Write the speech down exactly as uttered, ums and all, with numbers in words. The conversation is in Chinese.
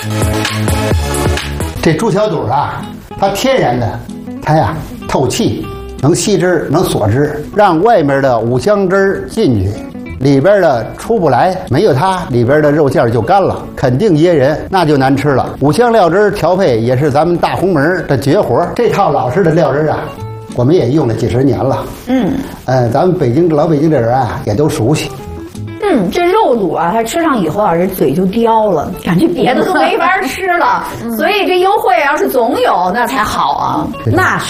这猪小肚啊，它天然的，它呀透气，能吸汁，能锁汁，让外面的五香汁进去。里边的出不来，没有它，里边的肉馅就干了，肯定噎人，那就难吃了。五香料汁调配也是咱们大红门的绝活，这套老式的料汁啊，我们也用了几十年了。嗯，呃，咱们北京老北京这人啊，也都熟悉。 嗯，这肉卤啊，它吃上以后啊，这嘴就刁了，感觉别的都没法吃了。所以这优惠要是总有，那才好啊。那是。